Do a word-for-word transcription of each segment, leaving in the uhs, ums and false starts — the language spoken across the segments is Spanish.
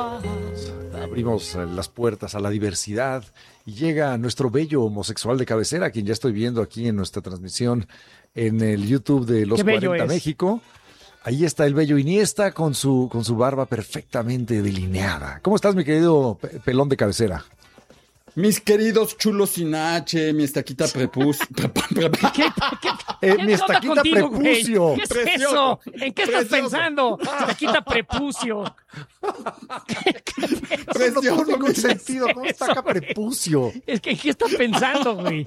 Abrimos las puertas a la diversidad y llega nuestro bello homosexual de cabecera, quien ya estoy viendo aquí en nuestra transmisión en el YouTube de Los cuarenta México. Ahí está el bello Iniesta con su, con su barba perfectamente delineada. ¿Cómo estás, mi querido pelón de cabecera? Mis queridos chulos sin H, mi estaquita prepucio. ¿Qué, qué, qué, eh, qué mi estaquita contigo, prepucio. güey? ¿Qué es Precioso. eso? ¿En qué estás Precioso. pensando? Estaquita prepucio. Eso no tuvo ningún ¿Qué es sentido. ¿Cómo eso, estaca güey? prepucio? Es que, ¿qué estás pensando, güey?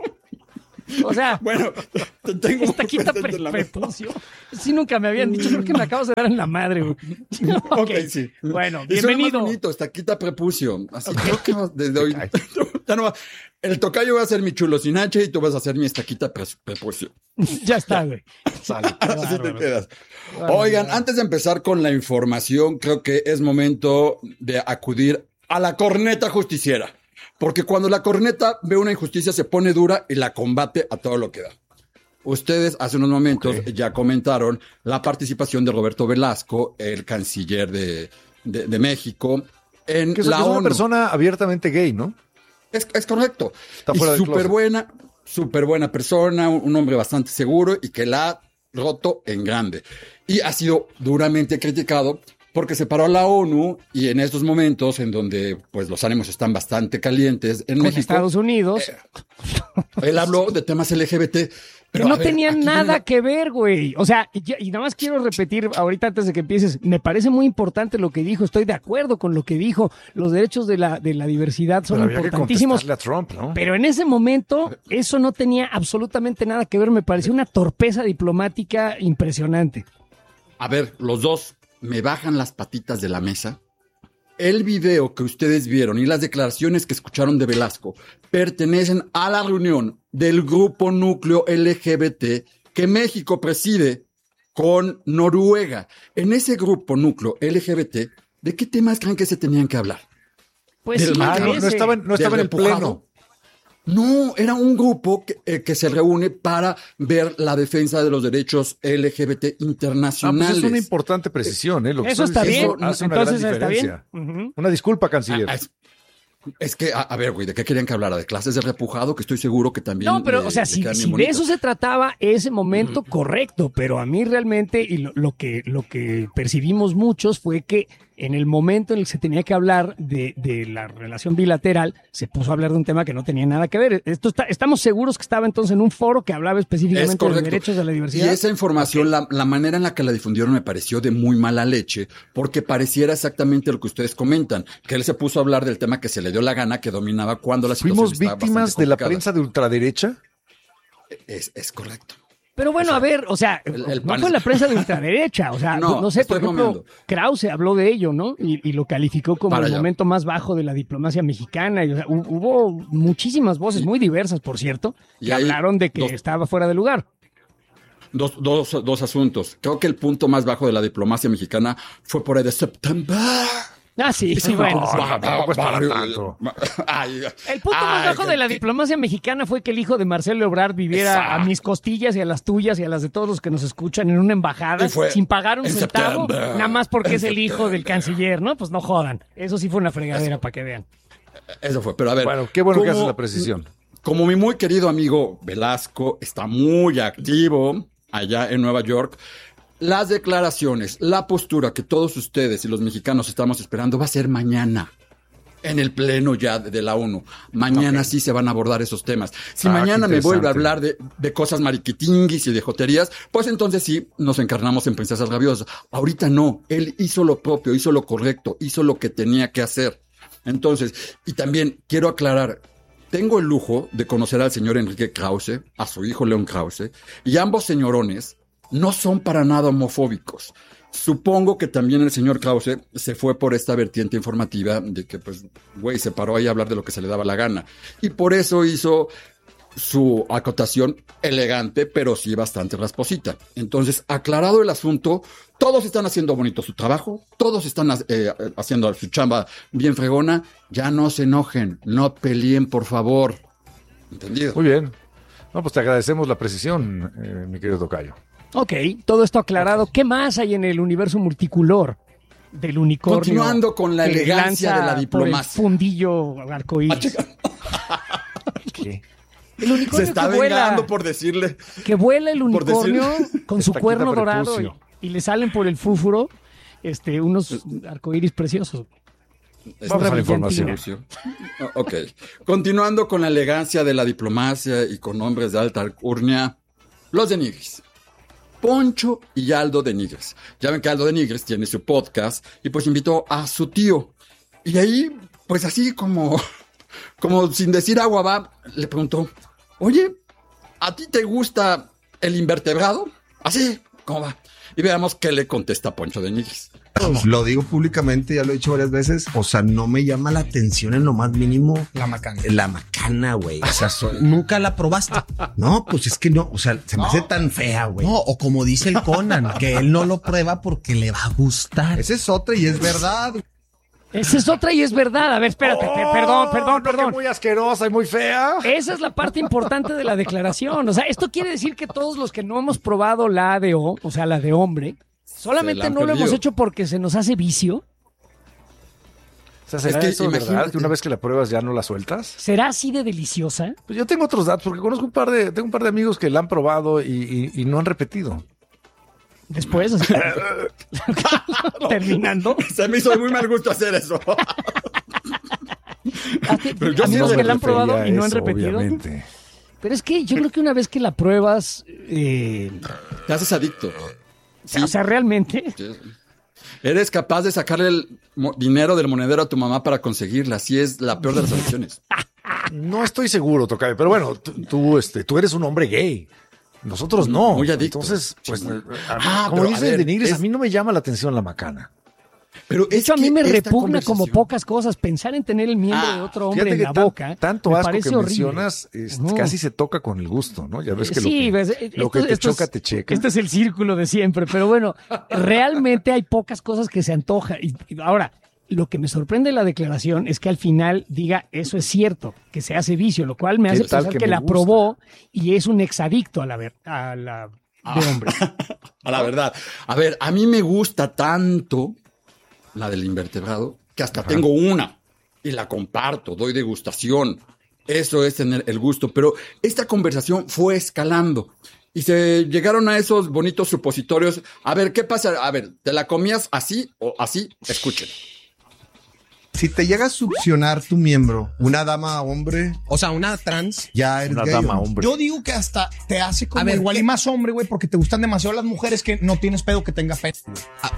O sea, Bueno, te tengo estaquita presente pre en la mesa. prepucio. Sí, nunca me habían dicho. Creo que me acabas de dar en la madre, güey. Ok, Ok, sí. Bueno, Y suena bienvenido. más bonito, estaquita prepucio. Así creo que desde hoy. Ya no va. El tocayo va a ser mi chulo sin H y tú vas a ser mi estaquita pre- prepucio. Ya está, güey. Sale. Así te bárbaro. quedas. Bárbaro. Oigan, antes de empezar con la información, creo que es momento de acudir a la corneta justiciera. Porque cuando la corneta ve una injusticia se pone dura y la combate a todo lo que da. Ustedes hace unos momentos Ok. ya comentaron la participación de Roberto Velasco, el canciller de, de, de México, en Que es, la que es una ONU. persona abiertamente gay, ¿no? Es, es correcto. Está fuera y del súper closet. buena, súper buena persona, un, un hombre bastante seguro y que la ha roto en grande. Y ha sido duramente criticado porque se paró a la ONU y en estos momentos en donde pues los ánimos están bastante calientes en Con México, Estados Unidos. él habló de temas L G B T. Que Pero, no a ver, tenían aquí nada viene la- que ver, güey. O sea, y, y nada más quiero repetir ahorita antes de que empieces. Me parece muy importante lo que dijo. Estoy de acuerdo con lo que dijo. Los derechos de la, de la diversidad son Pero había que importantísimos. contestarle a Trump, ¿no? Pero en ese momento, eso no tenía absolutamente nada que ver. Me pareció una torpeza diplomática impresionante. A ver, los dos me bajan las patitas de la mesa. El video que ustedes vieron y las declaraciones que escucharon de Velasco pertenecen a la reunión del grupo núcleo L G B T que México preside con Noruega. En ese grupo núcleo L G B T, ¿de qué temas creen que se tenían que hablar? Pues Del sí, mar, Ah, no, no ese. estaba, en- no estaba en el ¿Del repujado? pleno. No, era un grupo que, eh, que se reúne para ver la defensa de los derechos L G B T Ah, pues internacionales. es una importante precisión, ¿eh? Lo que Eso estás está bien. diciendo hace una Entonces gran está bien. diferencia. Ujú. Una disculpa, canciller. Ah, es, es que, a, a ver, güey, ¿de qué querían que hablara? ¿De clases de repujado? Que estoy seguro que también. No, pero, le- o sea, le si, quedan si bien de bonitas. eso se trataba ese momento, correcto, pero a mí realmente, y lo, lo que, lo que percibimos muchos fue que en el momento en el que se tenía que hablar de, de la relación bilateral, se puso a hablar de un tema que no tenía nada que ver. Esto está, estamos seguros que estaba entonces en un foro que hablaba Es específicamente de correcto. derechos de la Y diversidad. esa información, la, la manera en la que la difundieron me pareció de muy mala leche, porque pareciera exactamente lo que ustedes comentan, que él se puso a hablar del tema que se le dio la gana, que dominaba cuando la situación ¿Fuimos estaba víctimas bastante de la complicada. prensa de ultraderecha? Es, es correcto. Pero bueno, a ver, o sea, el- el no pan- fue la prensa de ultraderecha, o sea, no, No, sé, por estoy ejemplo, bromeando. Krause habló de ello, ¿no? Y, y lo calificó como Para el allá. momento más bajo de la diplomacia mexicana. Y, o sea, hu- hubo muchísimas voces, muy diversas, por cierto, Y que hay hablaron de que dos- estaba fuera de lugar. Dos, dos, dos asuntos. Creo que el punto más bajo de la diplomacia mexicana fue por ahí de septiembre. Ah, sí, sí, bueno. sí. tampoco es para tanto. Ay, El punto más ay, bajo de la qué- diplomacia mexicana fue que el hijo de Marcelo Ebrard viviera Exacto. a mis costillas y a las tuyas y a las de todos los que nos escuchan en una embajada Y fue sin pagar un en centavo, septiembre. nada más porque En es el hijo del septiembre. canciller, ¿no? Pues no jodan. Eso sí fue una fregadera para que vean. Eso fue, pero a ver. Bueno, qué bueno que como- haces la precisión. Como mi muy querido amigo Velasco está muy activo allá en Nueva York, las declaraciones, la postura que todos ustedes y los mexicanos estamos esperando va a ser mañana. En el pleno ya de, de la ONU. Mañana sí se van a abordar esos temas. Si Ah, mañana qué me vuelve a interesante. hablar de, de cosas mariquitinguis y de joterías, pues entonces sí nos encarnamos en princesas rabiosas. Ahorita no. Él hizo lo propio, hizo lo correcto, hizo lo que tenía que hacer. Entonces, y también quiero aclarar, tengo el lujo de conocer al señor Enrique Krause, a su hijo León Krause, y ambos señorones no son para nada homofóbicos. Supongo que también el señor Krause se fue por esta vertiente informativa de que, pues, güey, se paró ahí a hablar de lo que se le daba la gana. Y por eso hizo su acotación elegante, pero sí bastante rasposita. Entonces, aclarado el asunto, todos están haciendo bonito su trabajo, todos están eh, haciendo su chamba bien fregona. Ya no se enojen, no peleen, por favor. ¿Entendido? Muy bien. No, pues te agradecemos la precisión, eh, mi querido tocayo. Ok, todo esto aclarado. ¿Qué más hay en el universo multicolor? del unicornio. Continuando con la elegancia de la diplomacia. Por el fundillo arcoíris. ¿Qué? El unicornio Se está que vuela, vengando por decirle. que vuela el unicornio con su Taquita cuerno dorado y, prepucio. y le salen por el fúfuro este, unos arcoíris preciosos. Vamos a la brillantina. información. Oh, ok. Continuando con la elegancia de la diplomacia y con hombres de alta alcurnia, los de Nigris. Poncho y Aldo de Nigris. Ya ven que Aldo de Nigris tiene su podcast y pues invitó a su tío. Y ahí, pues así como, como sin decir agua va, le preguntó, oye, ¿a ti te gusta el invertebrado? Así, ¿cómo va? Y veamos qué le contesta Poncho de Nigris. Lo digo públicamente, ya lo he dicho varias veces. O sea, no me llama la atención en lo más mínimo. La macana. La macana, güey. O sea, so- nunca la probaste. No, pues es que no. O sea, se me No. hace tan fea, güey. No, o como dice el Conan, que él no lo prueba porque le va a gustar. Esa es otra y es verdad. Esa es otra y es verdad. A ver, espérate, pe- perdón, perdón, no, que perdón. muy asquerosa y muy fea. Esa es la parte importante de la declaración. O sea, esto quiere decir que todos los que no hemos probado la A D O, o sea, la de hombre, Se solamente la han no lo hemos perdido. hecho porque se nos hace vicio. O sea, ¿será Es que eso verdad? imagínate. Que una vez que la pruebas ya no la sueltas. ¿Será así de deliciosa? Pues yo tengo otros datos, porque conozco un par de, tengo un par de amigos que la han probado y, y- y no han repetido. Después, o sea, terminando. Se me hizo de muy mal gusto hacer eso. Pero yo amigos sí que me la han probado refería y no a han eso, repetido. obviamente. Pero es que yo creo que una vez que la pruebas, eh, Te haces adicto. Sí. o sea, realmente, Eres capaz de sacarle el mo- dinero del monedero a tu mamá para conseguirla. Así es la peor de las adicciones. No estoy seguro, Tocayo, pero bueno, tú, tú, este, tú eres un hombre gay. Nosotros no. Muy adicto. Entonces, pues, a- Ah, como pero, dices a ver, de Nigris, es- a mí no me llama la atención la macana. Pero de es hecho a mí que me esta repugna como conversación- pocas cosas. Pensar en tener el miembro Ah, de otro hombre Fíjate en que la tan- boca tanto me asco parece que horrible. mencionas, es- Ujú. casi se toca con el gusto, ¿no? Ya ves que Sí, lo ves, que, eh, lo que esto- te esto choca, es- te checa. Este es el círculo de siempre, pero bueno, realmente hay pocas cosas que se antoja. Y, y ahora, lo que me sorprende de la declaración es que al final diga eso es cierto, que se hace vicio, lo cual me ¿Qué hace tal pensar que que, me la gusta? probó y es un exadicto a la ver, a la de hombre. A la verdad. A ver, a mí me gusta tanto la del invertebrado que hasta tengo una y la comparto, doy degustación. Eso es tener el gusto. Pero esta conversación fue escalando y se llegaron a esos bonitos supositorios. A ver, ¿qué pasa? A ver, ¿te la comías así o así? Escuchen. Si te llega a succionar tu miembro, una dama hombre, O sea, una trans. ya eres Una gay, dama, ¿o no? hombre. Yo digo que hasta te hace como A ver, igual y ¿qué? más hombre, güey, porque te gustan demasiado las mujeres que no tienes pedo que tenga pene. Ah.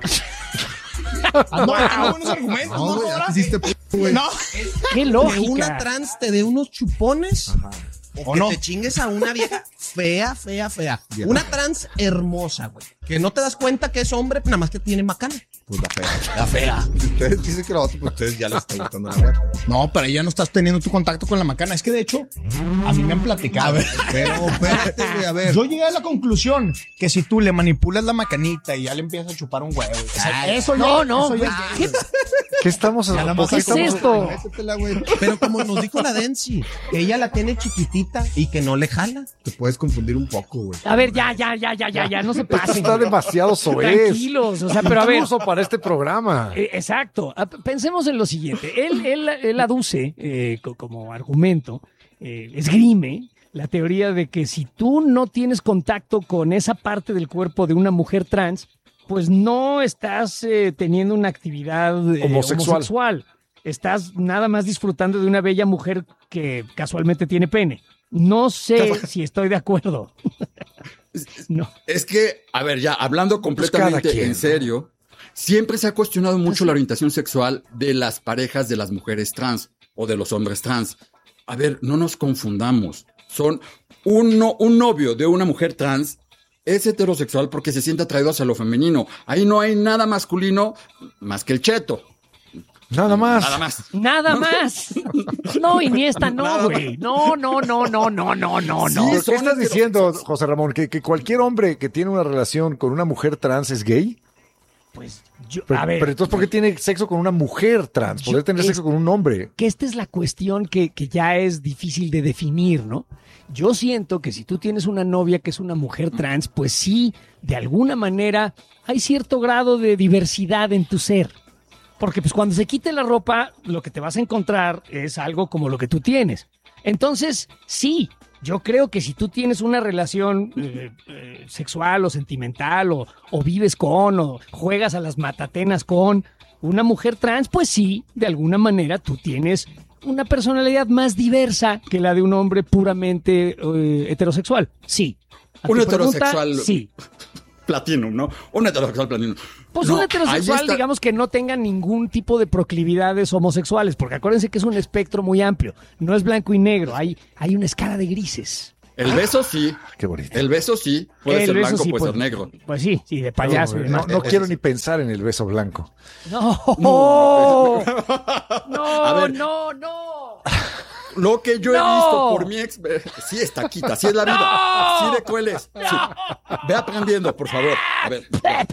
Ah, no, tengo buenos argumentos, ¿no, No, güey, Cobra? ya te hiciste p- güey. No. ¡Qué Que lógica! una trans te dé unos chupones o, ¿O que no? te chingues a una vieja fea, fea, fea. Bien. Una trans hermosa, güey. Que no te das cuenta que es hombre, nada más que tiene macana. Pues la fea. La fea. Si ustedes dicen que la otra, pues ustedes ya les están gustando la verdad. No, pero ya no estás teniendo tu contacto con la macana. Es que de hecho, a mí me han platicado. Pero espérate, güey, a ver. Yo llegué a la conclusión que si tú le manipulas la macanita y ya le empiezas a chupar un huevo, o sea, Ay, eso ya, no, no, eso ya güey, es ¿qué- gay. ¿Qué estamos Ya la ¿por qué ¿Qué es estamos- esto? Métetela, güey. Pero como nos dijo la Densi, que ella la tiene chiquitita y que no le jala. Te puedes confundir un poco, güey. A ver, ya, ya, ya, ya, ya, ya, no se Esto pasen. está demasiado soez. Tranquilos, o sea, pero a ver. Incluso para este programa. Eh, Exacto. Ah, Pensemos en lo siguiente. Él, él, él aduce eh, co- como argumento, eh, esgrime la teoría de que si tú no tienes contacto con esa parte del cuerpo de una mujer trans, pues no estás eh, teniendo una actividad eh, Homosexual. homosexual. Estás nada más disfrutando de una bella mujer que casualmente tiene pene. No sé si estoy de acuerdo. No. Es que, a ver, ya hablando completamente Pues quien, en ¿no? serio, siempre se ha cuestionado mucho la orientación sexual de las parejas de las mujeres trans o de los hombres trans. A ver, no nos confundamos. Son un, no- un novio de una mujer trans es heterosexual porque se siente atraído hacia lo femenino. Ahí no hay nada masculino más que el cheto. Nada más. Nada más. Nada más. No, y ni esta no, güey. No, no, no, no, no, no, no, Sí, no. ¿Pero son ¿Qué estás diciendo, heterosexuales. José Ramón? ¿Que, que cualquier hombre que tiene una relación con una mujer trans es gay? Pues yo, Pero, a ver. pero entonces, ¿por qué tiene sexo con una mujer trans? Poder tener es, sexo con un hombre. Que esta es la cuestión que, que ya es difícil de definir, ¿no? Yo siento que si tú tienes una novia que es una mujer trans, pues sí, de alguna manera hay cierto grado de diversidad en tu ser. Porque pues cuando se quite la ropa, lo que te vas a encontrar es algo como lo que tú tienes. Entonces, sí, yo creo que si tú tienes una relación eh, eh, sexual o sentimental o, o vives con o juegas a las matatenas con una mujer trans, pues sí, de alguna manera tú tienes una personalidad más diversa que la de un hombre puramente eh, heterosexual. Sí. Un heterosexual. Pregunta, sí. Platinum, ¿no? Un heterosexual platinum. Pues no, un heterosexual, digamos que no tenga ningún tipo de proclividades homosexuales, porque acuérdense que es un espectro muy amplio. No es blanco y negro, hay, hay una escala de grises. El beso sí. Qué bonito. El beso sí. Puede El ser beso blanco, sí, puede pues, ser negro. Pues sí, sí, de payaso. No, y demás. no, no quiero ni pensar en el beso blanco. No, no, A no, ver. no, no. Lo que yo he ¡No! visto por mi ex... Sí es taquita, así es la vida. ¡No! Así de cruel es. Sí. Ve aprendiendo, por favor. A ver.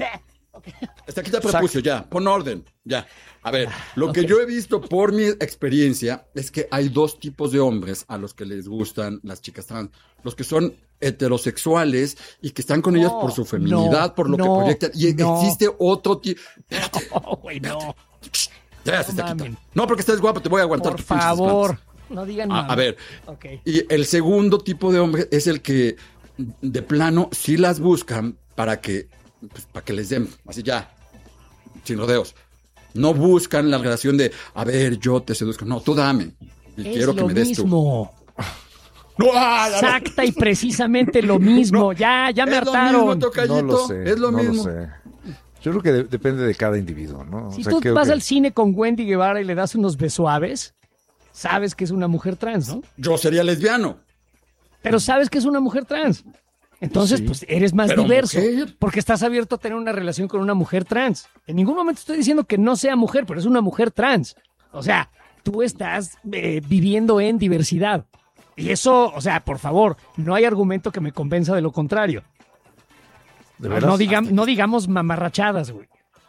Estaquita prepucio, ya. Pon orden, ya. A ver, lo que yo he visto por mi experiencia es que hay dos tipos de hombres a los que les gustan las chicas trans. Los que son heterosexuales y que están con No, ellas por su feminidad, no, por lo no, que proyectan. Y no. existe otro tipo... Espérate. No, güey, no. Ya, No Estaquita. mamen. No, porque estés guapo, te voy a aguantar Por tus pinches favor, manos. no digan A, nada. a ver, Ok. y el segundo tipo de hombre es el que de plano sí las buscan para que, pues, para que les den, así ya, sin rodeos. No buscan la relación de, a ver, yo te seduzco. No, tú dame. Y Es quiero que lo me des tú. mismo. No, ah, ya no. Exacta y precisamente lo mismo. Ya, ya me Es lo hartaron. mismo, tocallito. No lo sé. Es lo no mismo. Lo sé. Yo creo que de- depende de cada individuo, ¿no? O Si sea, tú creo vas que- al cine con Wendy Guevara y le das unos besuaves, sabes que es una mujer trans, ¿no? Yo sería lesbiano. Pero sabes que es una mujer trans. Entonces, Sí. pues eres más Pero diverso. mujer. Porque estás abierto a tener una relación con una mujer trans. En ningún momento estoy diciendo que no sea mujer, pero es una mujer trans. O sea, tú estás eh, viviendo en diversidad. Y eso, o sea, por favor, no hay argumento que me convenza de lo contrario. ¿De No, veras? digam- no digamos mamarrachadas, güey.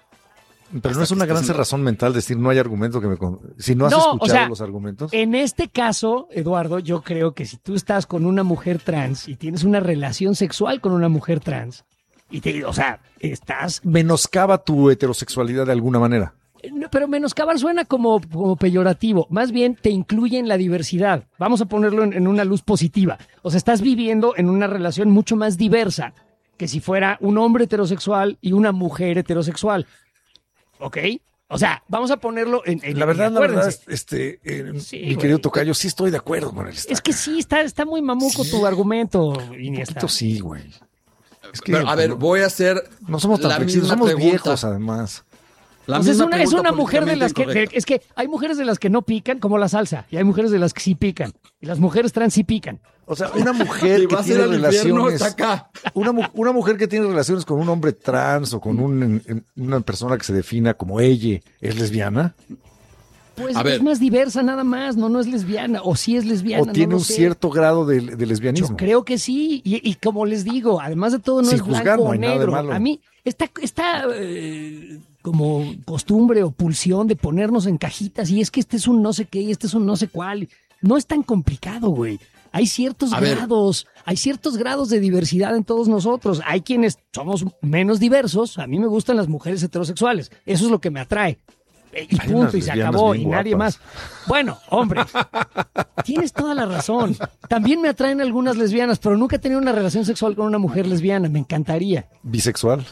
Pero no es una gran cerrazón mental decir no hay argumento que me... con- Si no has No, o escuchado sea, los argumentos... En este caso, Eduardo, yo creo que si tú estás con una mujer trans y tienes una relación sexual con una mujer trans, y te, o sea, estás... menoscaba tu heterosexualidad de alguna manera. No, pero menoscabar suena como, como peyorativo. Más bien te incluye en la diversidad. Vamos a ponerlo en, en una luz positiva. O sea, estás viviendo en una relación mucho más diversa que si fuera un hombre heterosexual y una mujer heterosexual. ¿Ok? O sea, vamos a ponerlo en... en La verdad, en- la verdad, acuérdense. este, eh, Sí, mi güey. querido tocayo, sí estoy de acuerdo con él. Es que sí, está, está muy mamuco tu argumento, Un Iniesta. poquito sí, güey. Es que Pero, a ver, no, voy a hacer no somos tan la flexibles, misma somos pregunta. viejos además. La Pues es misma una, es pregunta una mujer de las que... políticamente de- es que hay mujeres de las que no pican, como la salsa, y hay mujeres de las que sí pican. Y las mujeres trans sí pican. O sea, una mujer Si que vas a ir tiene al infierno, relaciones... está acá. Una, mu- una mujer que tiene relaciones con un hombre trans o con un- en- en- una persona que se defina como ella, ¿es lesbiana? Pues A es ver. más diversa nada más, no, no es lesbiana, o sí es lesbiana. ¿O tiene no lo un sé. cierto grado de, de lesbianismo? Yo creo que sí, y, y como les digo, además de todo no Sin es blanco juzgar, no o hay nada de negro. malo. A mí, esta, esta eh, como costumbre o pulsión de ponernos en cajitas, y es que este es un no sé qué, y este es un no sé cuál, no es tan complicado, güey. Hay ciertos A ver. grados, hay ciertos grados de diversidad en todos nosotros. Hay quienes somos menos diversos. A mí me gustan las mujeres heterosexuales. Eso es lo que me atrae. Eh, Y Hay punto, unas y se lesbianas acabó, y bien nadie guapas. más. Bueno, hombre, tienes toda la razón. También me atraen algunas lesbianas, pero nunca he tenido una relación sexual con una mujer lesbiana. Me encantaría. ¿Bisexual?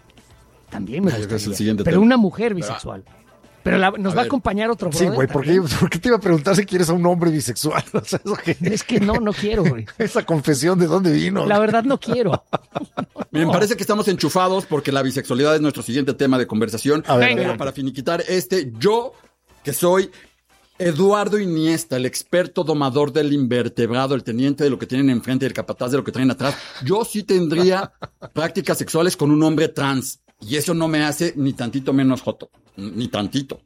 También me Ay, ese es el gustaría. siguiente Pero tema. una mujer bisexual. Pero la- nos A va a ver. acompañar otro Sí, brother güey, ¿por qué, también. por qué te iba a preguntar si quieres a un hombre bisexual? O sea, eso que- Es que no, no quiero, güey. esa confesión, ¿de dónde vino? La verdad no quiero. Miren, parece que estamos enchufados porque la bisexualidad es nuestro siguiente tema de conversación. A ver, Venga. Pero para finiquitar este, yo que soy Eduardo Iniesta, el experto domador del invertebrado, el teniente de lo que tienen enfrente y el capataz de lo que traen atrás, yo sí tendría prácticas sexuales con un hombre trans. Y eso no me hace ni tantito menos joto. Ni tantito.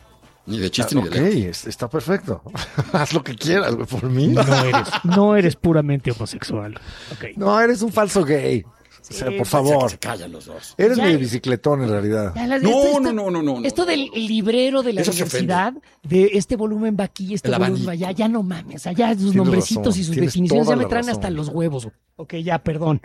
Ni de chiste ni de Ok, lejos. es- está perfecto. Haz lo que quieras, güey, por mí. No eres, no eres puramente homosexual. Ok. No, eres un falso gay. O sea, por favor. Se callan los dos. Eres Ya- medio bicicletón en realidad. Ya, la- No, esto- no, no, no, no, no, Esto no, del no. librero de la Eso se diversidad, de este volumen va aquí, este El volumen abanico. va allá, ya no mames, o sea, ya sus Tienes nombrecitos razón, y sus tienes definiciones toda ya me la traen razón. hasta los huevos. Ok, ya, perdón.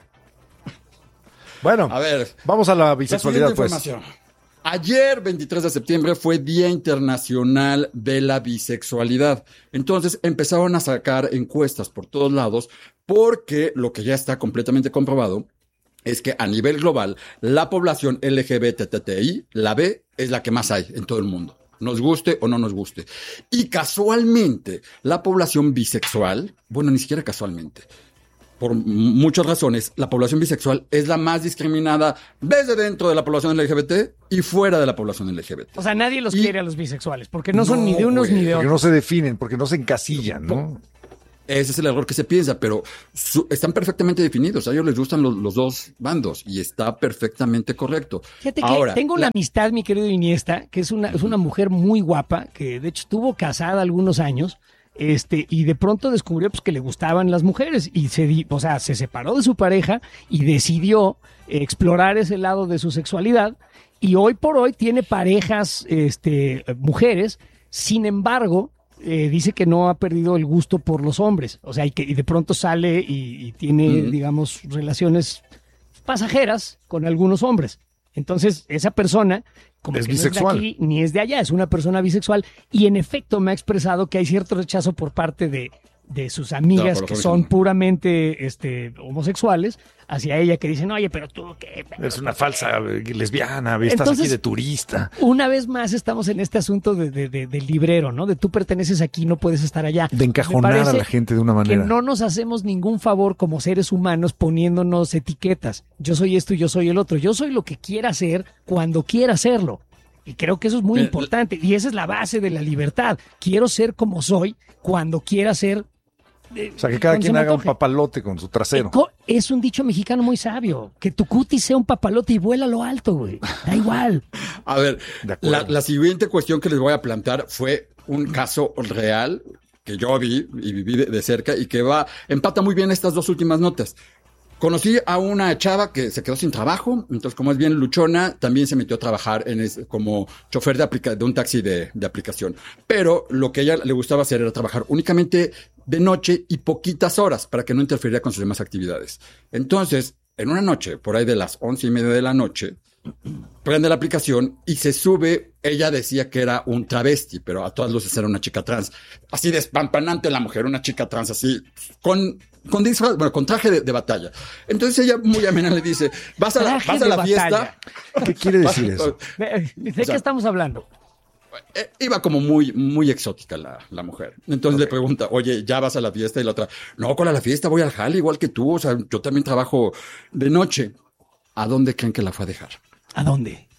Bueno, A ver, vamos a la la bisexualidad, siguiente pues. información. Ayer, veintitrés de septiembre, fue Día Internacional de la Bisexualidad. Entonces empezaron a sacar encuestas por todos lados porque lo que ya está completamente comprobado es que a nivel global la población L G B T T I, la B, es la que más hay en todo el mundo. Nos guste o no nos guste. Y casualmente, la población bisexual, bueno, ni siquiera casualmente, por m- muchas razones, la población bisexual es la más discriminada desde dentro de la población L G B T y fuera de la población L G B T. O sea, nadie los Y- quiere a los bisexuales, porque no son No, ni de unos güey, ni de Porque otros. no se definen, porque no se encasillan, ¿no? Ese es el error que se piensa, pero su- están perfectamente definidos. A ellos les gustan los, los dos bandos y está perfectamente correcto. Fíjate que Ahora, tengo una la- amistad, mi querido Iniesta, que es una, es una mujer muy guapa, que de hecho estuvo casada algunos años, este, y de pronto descubrió pues, que le gustaban las mujeres, y se, di- o sea, se separó de su pareja y decidió explorar ese lado de su sexualidad, y hoy por hoy tiene parejas, este, mujeres, sin embargo, eh, dice que no ha perdido el gusto por los hombres, o sea, y que y de pronto sale y, y tiene, Ujú. digamos, relaciones pasajeras con algunos hombres. Entonces, esa persona, como Es que bisexual. no es de aquí ni es de allá, es una persona bisexual, y en efecto me ha expresado que hay cierto rechazo por parte de, de sus amigas No, por que lo son que- puramente este, homosexuales hacia ella, que dicen, oye, pero tú qué. Es una falsa eh, lesbiana, estás Entonces- aquí de turista. Una vez más estamos en este asunto de, de- de- del librero, ¿no? De tú perteneces aquí, no puedes estar allá. De encajonar Me a parece la gente de una que manera. no nos hacemos ningún favor como seres humanos poniéndonos etiquetas. Yo soy esto y yo soy el otro. Yo soy lo que quiera ser cuando quiera hacerlo. Y creo que eso es muy Eh, importante. Y esa es la base de la libertad. Quiero ser como soy cuando quiera ser. eh, O sea, que cada cuando se quien me haga un antoje. papalote con su trasero. Co- Es un dicho mexicano muy sabio. Que tu cutis sea un papalote y vuela a lo alto, güey. Da igual. A ver, De acuerdo. la, la siguiente cuestión que les voy a plantear fue un caso real que yo vi y viví de, de cerca y que va, empata muy bien estas dos últimas notas. Conocí a una chava que se quedó sin trabajo, entonces como es bien luchona, también se metió a trabajar en es- como chofer de, aplica- de un taxi de, de aplicación. Pero lo que a ella le gustaba hacer era trabajar únicamente de noche y poquitas horas para que no interfiriera con sus demás actividades. Entonces, en una noche, por ahí de las once y media de la noche, prende la aplicación y se sube. Ella decía que era un travesti, pero a todas luces era una chica trans. Así despampanante la mujer, una chica trans así, con, con disfraz, bueno, con traje de, de batalla. Entonces ella muy amena le dice, vas a la, Traje vas a de la batalla. fiesta. ¿Qué quiere decir eso? ¿De, de O qué sea, estamos hablando? Eh, iba como muy, muy exótica la, la mujer. Entonces le pregunta, oye, ¿ya vas a la fiesta? Y la otra, no, ¿cuál a la fiesta? Voy al jale igual que tú. O sea, yo también trabajo de noche. ¿A dónde creen que la fue a dejar? ¿A dónde?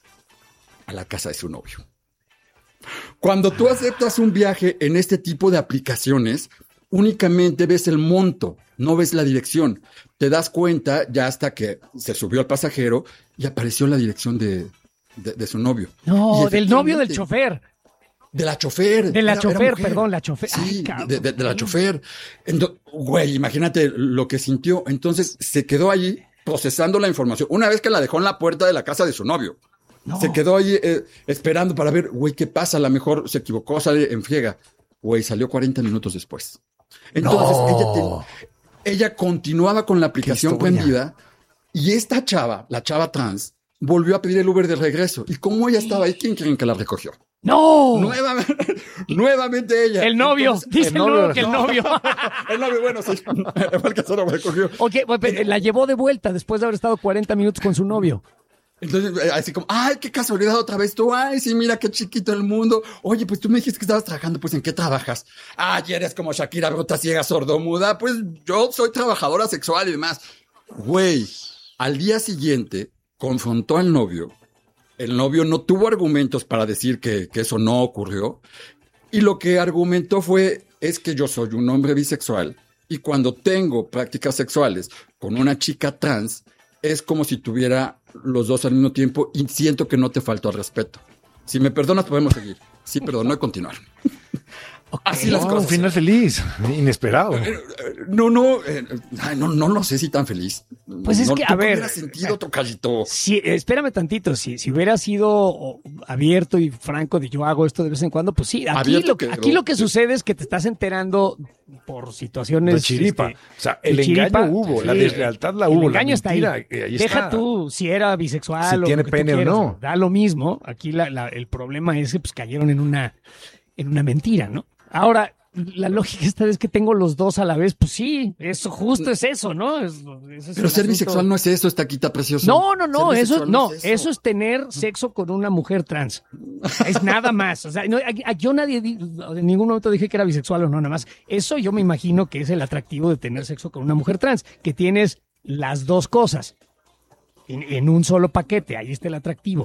A la casa de su novio. Cuando tú aceptas un viaje en este tipo de aplicaciones, únicamente ves el monto, no ves la dirección. Te das cuenta ya hasta que se subió el pasajero y apareció la dirección de, de, de su novio. No, Y del novio del efectivamente- chofer. De la chofer. De la Era- era chofer, mujer. perdón, la chofer. Sí, Ay, cabrón. de, de- de la chofer. Ento- güey, imagínate lo que sintió. Entonces se quedó allí procesando la información. Una vez que la dejó en la puerta de la casa de su novio. No. Se quedó ahí eh, esperando para ver, güey, ¿qué pasa? A lo mejor se equivocó, sale en friega. Güey, salió cuarenta minutos después. Entonces No. ella, te- ella continuaba con la aplicación historia. prendida y esta chava, la chava trans, volvió a pedir el Uber de regreso. Y como ella estaba ahí, ¿quién creen que la recogió? ¡No! Nuevamente, nuevamente ella. El novio. Entonces, Dice el novio que el no. novio. El novio, bueno, sí. Igual que solo me recogió. Ok, pues, la llevó de vuelta después de haber estado cuarenta minutos con su novio. Entonces, eh, así como, ay, qué casualidad otra vez tú, ay, sí, mira qué chiquito el mundo. Oye, pues tú me dijiste que estabas trabajando, pues ¿en qué trabajas? Ay, eres como Shakira, bruta, ciega, sordomuda. Pues yo soy trabajadora sexual y demás. Güey, al día siguiente confrontó al novio. El novio no tuvo argumentos para decir que, que eso no ocurrió. Y lo que argumentó fue, es que yo soy un hombre bisexual y cuando tengo prácticas sexuales con una chica trans, es como si tuviera los dos al mismo tiempo y siento que no te faltó al respeto. Si me perdonas, podemos seguir. Sí, perdón, no hay continuar. Okay. Así no, las cosas. Un final feliz, inesperado. Eh, eh, no, no, eh, no, no, no sé si tan feliz. Pues es no, que, a ver. hubiera sentido, tocallito. Si, espérame tantito, si, si hubiera sido abierto y franco de yo hago esto de vez en cuando, pues sí. Aquí, lo, que, aquí lo que sucede es que te estás enterando por situaciones. De chiripa. Este, o sea, el chiripa, engaño hubo, sí, la deslealtad la hubo. El engaño la está ahí. ahí Deja está. tú si era bisexual si o tiene lo que tú pene quieras, o no. Da lo mismo. Aquí la, la, el problema es que pues, cayeron en una, en una mentira, ¿no? Ahora, la lógica esta es que tengo los dos a la vez. Pues sí, eso justo es eso, ¿no? Es, eso es Pero ser asunto... bisexual no es eso, esta quita preciosa. No, no, no, eso no, no es eso. eso es tener sexo con una mujer trans. Es nada más. O sea, no, yo nadie, en ningún momento dije que era bisexual o no, nada más. Eso yo me imagino que es el atractivo de tener sexo con una mujer trans, que tienes las dos cosas en, en un solo paquete. Ahí está el atractivo.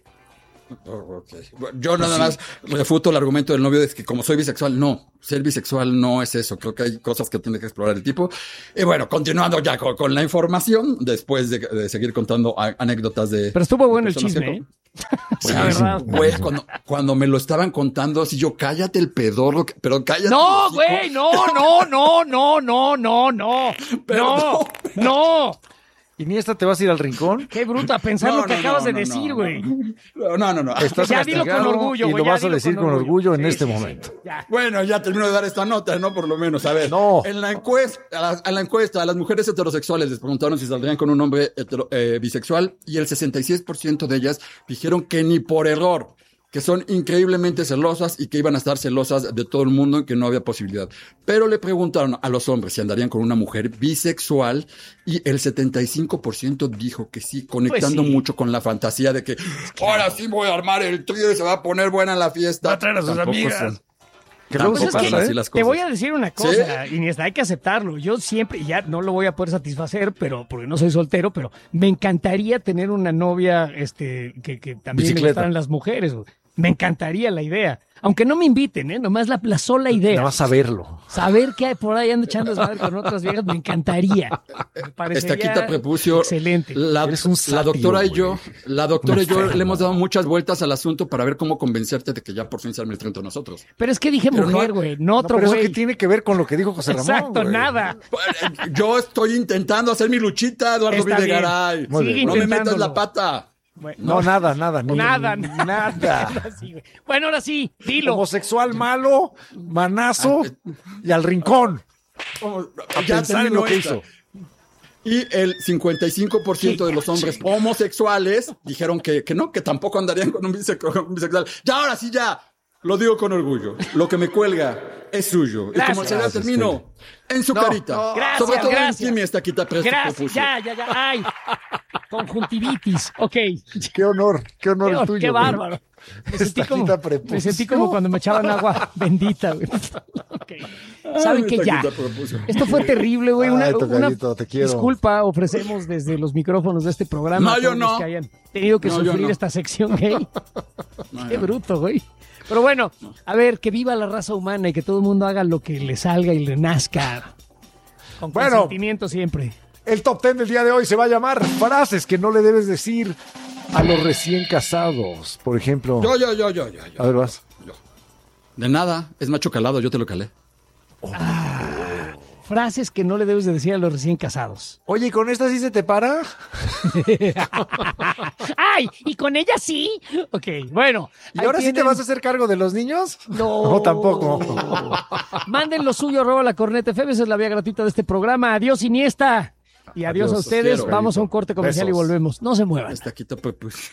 Oh, okay. Yo nada más refuto el argumento del novio de que como soy bisexual, no, ser bisexual no es eso, creo que hay cosas que tiene que explorar el tipo. Y bueno, continuando ya con, con la información, después de, de seguir contando a, anécdotas de... Pero estuvo bueno el chisme, ¿eh? Sí, verdad. Güey, cuando, cuando me lo estaban contando, así yo, cállate el pedorro, pero cállate. No, güey, no, no, no, no, no, no, no, no, no. ¿Y ni esta te vas a ir al rincón? Qué bruta, pensar no, lo que no, acabas no, de no, decir, güey. No, no, no. no. Estás ya dilo con orgullo, y güey. lo vas a decir con orgullo, orgullo en sí, este sí, momento. Sí, ya. Bueno, ya termino de dar esta nota, ¿no? Por lo menos, a ver. No. En la encuesta, a la, a la encuesta, a las mujeres heterosexuales les preguntaron si saldrían con un hombre hetero, eh, bisexual y el sesenta y seis por ciento de ellas dijeron que ni por error, que son increíblemente celosas y que iban a estar celosas de todo el mundo y que no había posibilidad. Pero le preguntaron a los hombres si andarían con una mujer bisexual y el setenta y cinco por ciento dijo que sí, conectando pues sí. mucho con la fantasía de que ahora sí voy a armar el trío y se va a poner buena la fiesta. Va a traer a sus Tampoco amigas. son- Que luego Pues se es que pasa, ¿eh? las te cosas. voy a decir una cosa, y hay que aceptarlo. Yo siempre, y ya no lo voy a poder satisfacer, pero porque no soy soltero, pero me encantaría tener una novia este, que, que también Bicicleta. me gustaran las mujeres. Güey. Me encantaría la idea. Aunque no me inviten, ¿eh? Nomás la, la sola idea. Nada más saberlo. Saber que hay por ahí ando echando desmadre con otras viejas, me encantaría. Me parecería Estaquita Prepucio, excelente. La, Eres un la sátiro, doctora y güey. yo, la doctora y yo Enfermo. le hemos dado muchas vueltas al asunto para ver cómo convencerte de que ya por fin se arme el tren entre nosotros. Pero es que dije Pero mujer, no- güey, no, No, otro pero eso güey. que tiene que ver con lo que dijo José Ramón. Exacto, güey. nada. Yo estoy intentando hacer mi luchita, Eduardo Está bien. Videgaray. Muy Sigue bien. No me metas intentándolo. la pata. Bueno, No, nada, nada. Ni, Nada, ni- nada. nada. Ahora sí, güey. Bueno, ahora sí, dilo. Homosexual malo, manazo y al rincón. A Ya pensar en terminó lo que esta. hizo. Y el cincuenta y cinco por ciento de los hombres homosexuales dijeron que, que no, que tampoco andarían con un, bise- con un bisexual. Ya, ahora sí, ya. Lo digo con orgullo. Lo que me cuelga es suyo. Gracias. Y como se la termino en su No, carita. no. Gracias, Sobre todo gracias. en ti, mi estaquita Prepucio. Gracias, ya, ya, ya. Ay, conjuntivitis. Ok. Qué honor, qué honor Qué, el tuyo. qué güey. bárbaro. Me sentí, Estaquita como, Prepucio. me sentí como cuando me echaban agua bendita, güey. Okay. ¿Saben Ay, qué? mi Ya. estaquita Prepucio. Esto fue terrible, güey. Una, Ay, una tocadito, te quiero. disculpa ofrecemos desde los micrófonos de este programa. No, a yo todos los no. que hayan tenido que No, yo sufrir no. esta sección gay. No, Qué no. bruto, güey. Pero bueno, a ver, que viva la raza humana y que todo el mundo haga lo que le salga y le nazca. Con Bueno. consentimiento siempre. El top ten del día de hoy se va a llamar frases que no le debes decir a los recién casados. Por ejemplo, Yo, yo, yo, yo, yo, yo. a ver, vas. De nada, es macho calado, yo te lo calé. Frases que no le debes de decir a los recién casados. Oye, ¿y con esta sí se te para? ¡Ay! ¿Y con ella sí? Ok, bueno. ¿Y ahí ahora sí te tienen- vas a hacer cargo de los niños? No. No, tampoco. Manden lo suyo, arroba la corneta F M, esa es la vía gratuita de este programa. Adiós, Iniesta. Y adiós, Adiós, a ustedes. quiero, Vamos a un Benito. corte comercial Besos. y volvemos. No se muevan. Estaquita Prepucio.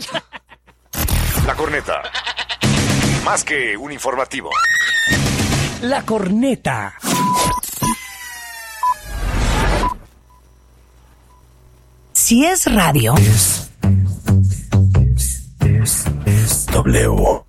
La corneta. Más que un informativo. La corneta. Si es radio, W.